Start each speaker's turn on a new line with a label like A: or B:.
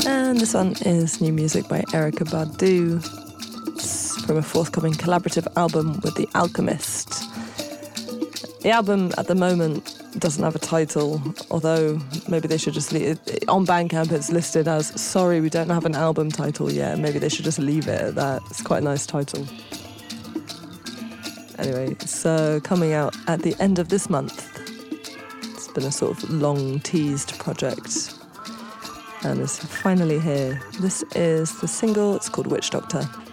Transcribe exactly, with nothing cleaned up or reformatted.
A: And this one is new music by Erykah Badu. It's from a forthcoming collaborative album with The Alchemist. The album at the moment doesn't have a title, although maybe they should just leave it. On Bandcamp it's listed as, sorry, we don't have an album title yet. Maybe they should just leave it at that. It's quite a nice title. Anyway, it's uh, coming out at the end of this month. It's been a sort of long teased project, and it's finally here. This is the single, it's called Witch Doctor.